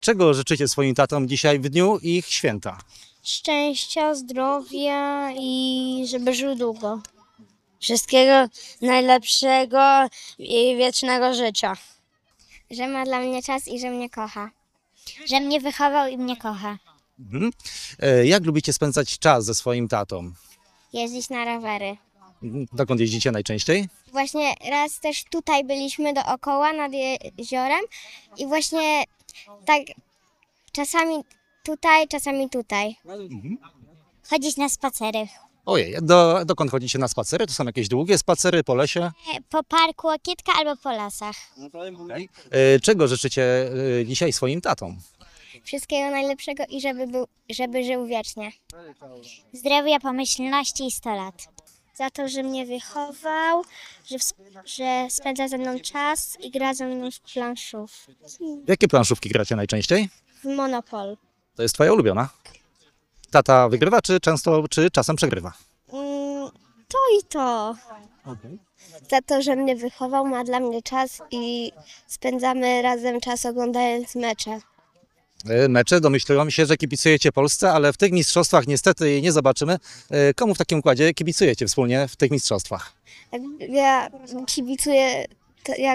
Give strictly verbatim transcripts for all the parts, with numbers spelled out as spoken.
Czego życzycie swoim tatom dzisiaj w dniu ich święta? Szczęścia, zdrowia i żeby żył długo. Wszystkiego najlepszego i wiecznego życia. Że ma dla mnie czas i że mnie kocha. Że mnie wychował i mnie kocha. Mhm. E, Jak lubicie spędzać czas ze swoim tatą? Jeździć na rowery. Mhm. Dokąd jeździcie najczęściej? Właśnie raz też tutaj byliśmy dookoła nad jeziorem i właśnie tak czasami tutaj, czasami tutaj. Mhm. Chodzić na spacery. Ojej, do, dokąd chodzicie na spacery? To są jakieś długie spacery po lesie? Po parku Łokietka albo po lasach. Okay. E, Czego życzycie e, dzisiaj swoim tatom? Wszystkiego najlepszego i żeby, był, żeby żył wiecznie. Zdrowia, pomyślności i sto lat. Za to, że mnie wychował, że, że spędza ze mną czas i gra ze mną w planszów. Jakie planszówki gracie najczęściej? W Monopol. To jest twoja ulubiona? Tata wygrywa, czy często, czy czasem przegrywa? Mm, to i to. Okay. Za to, że mnie wychował, ma dla mnie czas i spędzamy razem czas oglądając mecze. Mecze, domyśliłam się, że kibicujecie Polsce, ale w tych mistrzostwach niestety jej nie zobaczymy. E, Komu w takim układzie kibicujecie wspólnie w tych mistrzostwach? Ja kibicuję, to jak,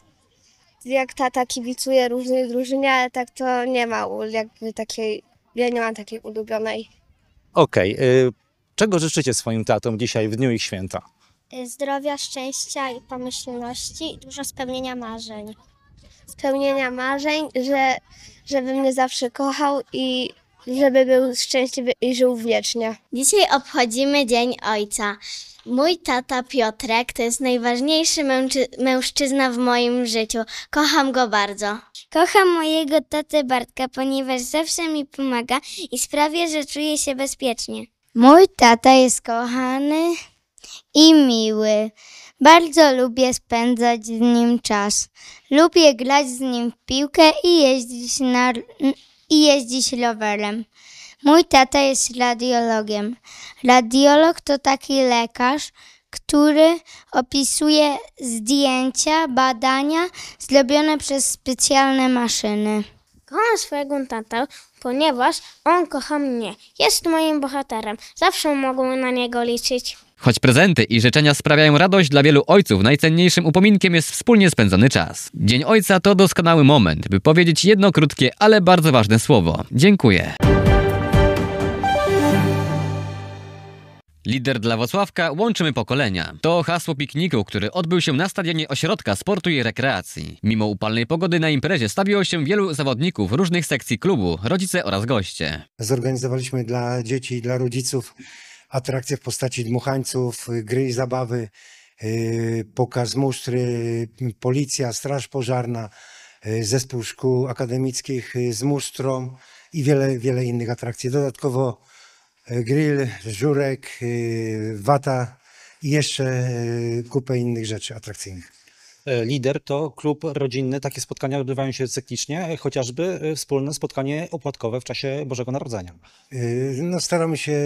jak tata kibicuje różnej drużynie, ale tak to nie ma jakby takiej, ja nie mam takiej ulubionej. Okej, e, czego życzycie swoim tatom dzisiaj w dniu ich święta? Zdrowia, szczęścia i pomyślności i dużo spełnienia marzeń. Spełnienia marzeń, że, żeby mnie zawsze kochał i żeby był szczęśliwy i żył wiecznie. Dzisiaj obchodzimy Dzień Ojca. Mój tata Piotrek to jest najważniejszy męczy- mężczyzna w moim życiu. Kocham go bardzo. Kocham mojego tatę Bartka, ponieważ zawsze mi pomaga i sprawia, że czuję się bezpiecznie. Mój tata jest kochany i miły. Bardzo lubię spędzać z nim czas. Lubię grać z nim w piłkę i jeździć, na, i jeździć rowerem. Mój tata jest radiologiem. Radiolog to taki lekarz, który opisuje zdjęcia, badania zrobione przez specjalne maszyny. Kocham swojego tatę, ponieważ on kocha mnie. Jest moim bohaterem. Zawsze mogą na niego liczyć. Choć prezenty i życzenia sprawiają radość, dla wielu ojców najcenniejszym upominkiem jest wspólnie spędzony czas. Dzień Ojca to doskonały moment, by powiedzieć jedno krótkie, ale bardzo ważne słowo. Dziękuję. Lider dla Włocławka, łączymy pokolenia. To hasło pikniku, który odbył się na stadionie Ośrodka Sportu i Rekreacji. Mimo upalnej pogody na imprezie stawiło się wielu zawodników różnych sekcji klubu, rodzice oraz goście. Zorganizowaliśmy dla dzieci i dla rodziców atrakcje w postaci dmuchańców, gry i zabawy, yy, pokaz musztry, policja, straż pożarna, yy, zespół szkół akademickich yy, z musztrą i wiele, wiele innych atrakcji. Dodatkowo yy, grill, żurek, yy, wata i jeszcze yy, kupę innych rzeczy atrakcyjnych. E, Lider to klub rodzinny, takie spotkania odbywają się cyklicznie, chociażby e, wspólne spotkanie opłatkowe w czasie Bożego Narodzenia. Yy, No, staramy się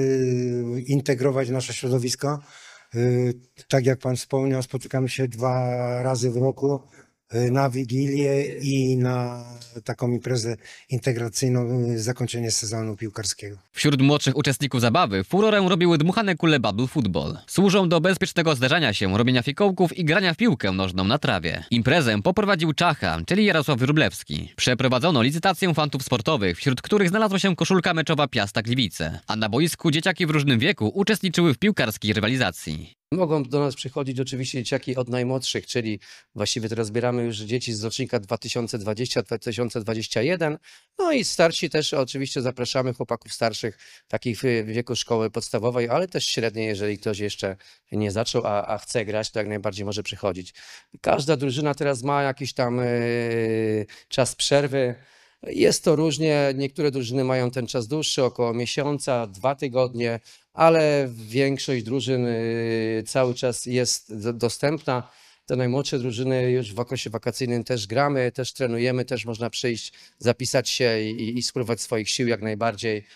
integrować nasze środowisko. Yy, Tak jak Pan wspomniał, spotykamy się dwa razy w roku yy, na Wigilię i na taką imprezę integracyjną, yy, zakończenie sezonu piłkarskiego. Wśród młodszych uczestników zabawy furorę robiły dmuchane kule Bubble Football. Służą do bezpiecznego zderzania się, robienia fikołków i grania w piłkę nożną na trawie. Imprezę poprowadził Czacha, czyli Jarosław Wróblewski. Przeprowadzono licytację fantów sportowych, wśród których znalazła się koszulka meczowa Piasta Gliwice. A na boisku dzieciaki w różnym wieku uczestniczyły w piłkarskiej rywalizacji. Mogą do nas przychodzić oczywiście dzieciaki od najmłodszych, czyli właściwie teraz zbieramy już dzieci z rocznika dwa tysiące dwudziestego do dwa tysiące dwudziestego pierwszego. No i starsi też oczywiście zapraszamy chłopaków starszych, takich w wieku szkoły podstawowej, ale też średniej, jeżeli ktoś jeszcze nie zaczął, a, a chce grać, to jak najbardziej może przychodzić. Każda drużyna teraz ma jakiś tam yy, czas przerwy. Jest to różnie, niektóre drużyny mają ten czas dłuższy, około miesiąca, dwa tygodnie, ale większość drużyn y, cały czas jest do, dostępna. Te najmłodsze drużyny już w okresie wakacyjnym też gramy, też trenujemy, też można przyjść, zapisać się i, i spróbować swoich sił jak najbardziej.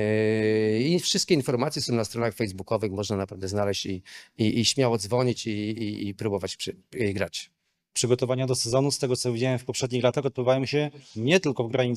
Yy, I wszystkie informacje są na stronach facebookowych, można naprawdę znaleźć i, i, i śmiało dzwonić i, i, i próbować przy, i grać. przygotowania do sezonu, z tego co widziałem w poprzednich latach, odbywają się nie tylko w granicach